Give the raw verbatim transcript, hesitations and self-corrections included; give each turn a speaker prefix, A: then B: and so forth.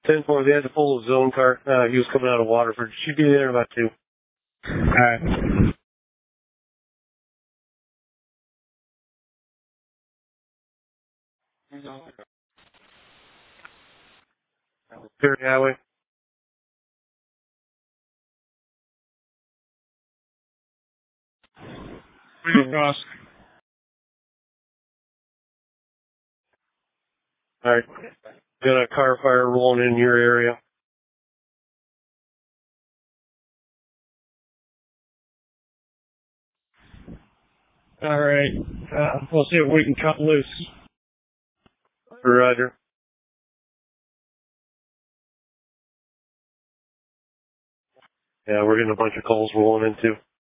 A: ten four, they had to pull the zone car. Uh, he was coming out of Waterford. She'd be there in about two.
B: Alright.
A: Perry Highway.
B: Cross.
A: Alright. Got a car fire rolling in your area.
B: Alright. Uh, we'll see if we can cut loose.
A: Roger. Yeah, we're getting a bunch of calls rolling in too.